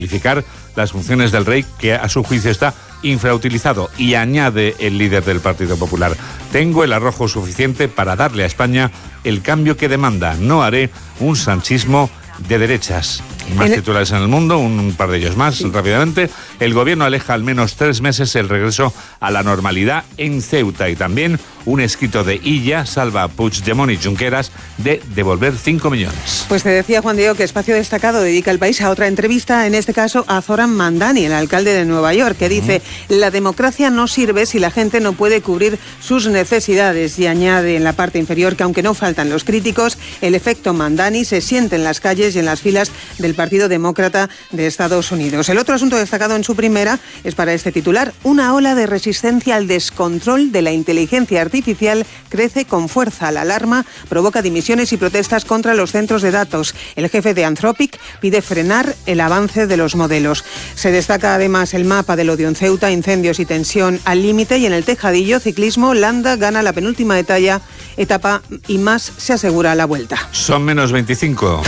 Unificar las funciones del rey, que a su juicio está infrautilizado, y añade el líder del Partido Popular: tengo el arrojo suficiente para darle a España el cambio que demanda, no haré un sanchismo de derechas. Más titulares en El Mundo, un par de ellos más, rápidamente. El gobierno aleja al menos 3 meses el regreso a la normalidad en Ceuta, y también un escrito de Illa salva a Puigdemont y Junqueras de devolver 5 millones. Pues te decía, Juan Diego, que Espacio Destacado dedica El País a otra entrevista, en este caso a Zoran Mandani, el alcalde de Nueva York, que dice: la democracia no sirve si la gente no puede cubrir sus necesidades, y añade en la parte inferior que aunque no faltan los críticos, el efecto Mandani se siente en las calles y en las filas del Partido Demócrata de Estados Unidos. El otro asunto destacado en su primera es para este titular: una ola de resistencia al descontrol de la inteligencia artificial crece con fuerza. La alarma provoca dimisiones y protestas contra los centros de datos. El jefe de Anthropic pide frenar el avance de los modelos. Se destaca además el mapa del odio en Ceuta: incendios y tensión al límite, y en el Tejadillo, ciclismo, Landa gana la penúltima etapa y más se asegura la vuelta. Son menos 25.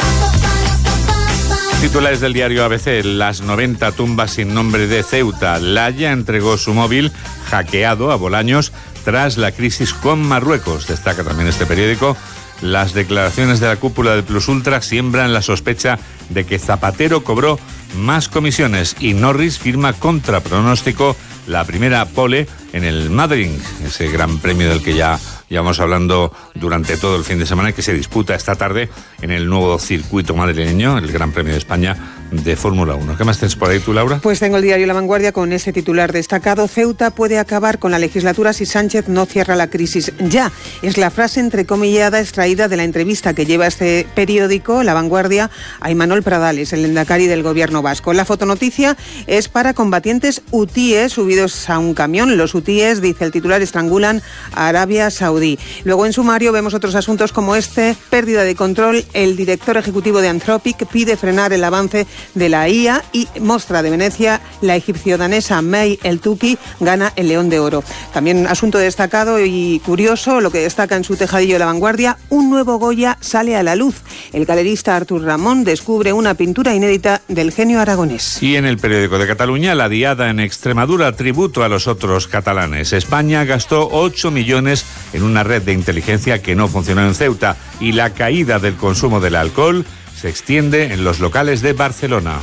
Titulares del diario ABC: las 90 tumbas sin nombre de Ceuta. La Haya entregó su móvil hackeado a Bolaños tras la crisis con Marruecos. Destaca también este periódico: las declaraciones de la cúpula del Plus Ultra siembran la sospecha de que Zapatero cobró más comisiones, y Norris firma contra pronóstico la primera pole en el Madrid, ese gran premio del que ya llevamos hablando durante todo el fin de semana, que se disputa esta tarde en el nuevo circuito madrileño, el Gran Premio de España de Fórmula 1. ¿Qué más tienes por ahí tú, Laura? Pues tengo el diario La Vanguardia con este titular destacado: Ceuta puede acabar con la legislatura si Sánchez no cierra la crisis ya. Es la frase entrecomillada extraída de la entrevista que lleva este periódico, La Vanguardia, a Imanol Pradales, el lehendakari del gobierno vasco. La fotonoticia es para combatientes hutíes subidos a un camión. Los hutíes, dice el titular, estrangulan a Arabia Saudí. Luego en sumario vemos otros asuntos como este: pérdida de control. El director ejecutivo de Anthropic pide frenar el avance de la IA, y Mostra de Venecia, la egipcio-danesa May El Tuki gana el León de Oro. También asunto destacado y curioso, lo que destaca en su Tejadillo La Vanguardia: un nuevo Goya sale a la luz. El galerista Artur Ramón descubre una pintura inédita del genio aragonés. Y en el periódico de Cataluña: la diada en Extremadura, tributo a los otros catalanes. España gastó 8 millones en una red de inteligencia que no funcionó en Ceuta, y la caída del consumo del alcohol se extiende en los locales de Barcelona.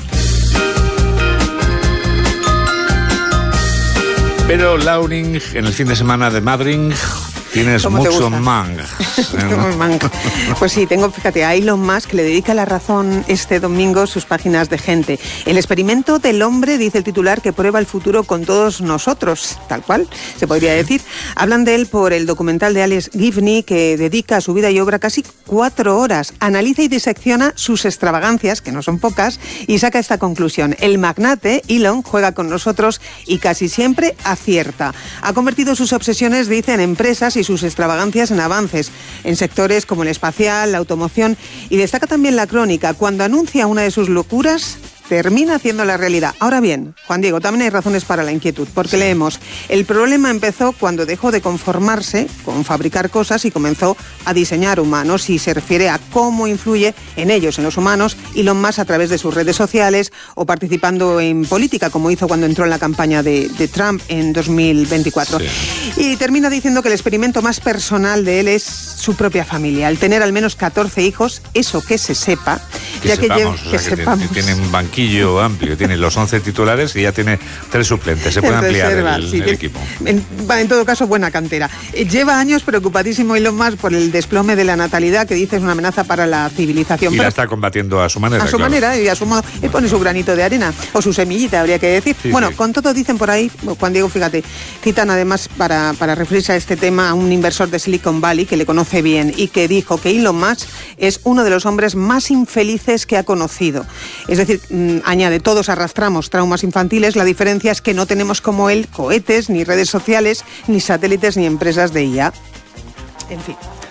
Pero, Lauring, en el fin de semana de Madrid tienes mucho manga. Pues sí, fíjate, a Elon Musk le dedica La Razón este domingo sus páginas de gente. El experimento del hombre, dice el titular, que prueba el futuro con todos nosotros, tal cual, se podría decir. Hablan de él por el documental de Alex Gibney, que dedica a su vida y obra casi 4 horas. Analiza y disecciona sus extravagancias, que no son pocas, y saca esta conclusión: el magnate Elon juega con nosotros y casi siempre acierta. Ha convertido sus obsesiones, dice, en empresas y sus extravagancias en avances en sectores como el espacial, la automoción, y destaca también la crónica: cuando anuncia una de sus locuras, termina haciendo la realidad. Ahora bien, Juan Diego, también hay razones para la inquietud, porque leemos: el problema empezó cuando dejó de conformarse con fabricar cosas y comenzó a diseñar humanos, y se refiere a cómo influye en ellos, en los humanos, Elon Musk, a través de sus redes sociales o participando en política, como hizo cuando entró en la campaña de Trump en 2024. Sí. Y termina diciendo que el experimento más personal de él es su propia familia, al tener al menos 14 hijos, eso que se sepa, sepamos. Tiene un banquillo amplio, tiene los 11 titulares y ya tiene 3 suplentes, se puede ampliar el equipo. En todo caso, buena cantera. Lleva años preocupadísimo Elon Musk por el desplome de la natalidad, que dice es una amenaza para la civilización. Y la está combatiendo a su manera. A su manera y a su modo. Él pone su granito de arena, o su semillita, habría que decir. Sí, bueno, sí. Con todo dicen por ahí, Juan Diego, fíjate, citan además para referirse a este tema a un inversor de Silicon Valley que le conoce bien, y que dijo que Elon Musk es uno de los hombres más infelices que ha conocido. Es decir, añade: todos arrastramos traumas infantiles, la diferencia es que no tenemos como él cohetes, ni redes sociales, ni satélites, ni empresas de IA. En fin.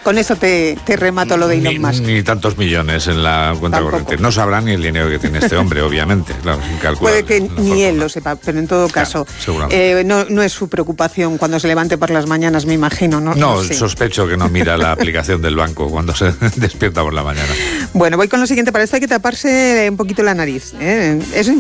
Con eso te remato lo de Elon Musk. Ni tantos millones en la cuenta corriente. No sabrá ni el dinero que tiene este hombre, obviamente. Claro, puede que ni él lo sepa, pero en todo caso, no es su preocupación cuando se levante por las mañanas, me imagino. No sé. Sospecho que no mira la aplicación del banco cuando se despierta por la mañana. Bueno, voy con lo siguiente. Para esto hay que taparse un poquito la nariz. Eso